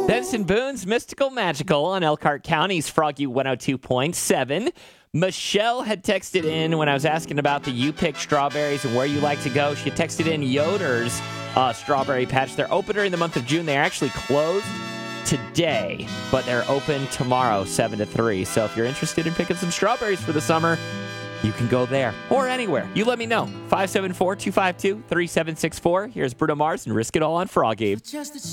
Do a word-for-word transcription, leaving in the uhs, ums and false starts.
Benson Boone's Mystical Magical on Elkhart County's Froggy one oh two point seven. Michelle had texted in when I was asking about the You Pick strawberries and where you like to go. She had texted in Yoder's uh, Strawberry Patch. They're open during the month of June. They're actually closed today, but they're open tomorrow, seven to three. So if you're interested in picking some strawberries for the summer, you can go there or anywhere. You let me know. five seven four, two five two, three seven six four. Here's Bruno Mars and Risk It All on Froggy.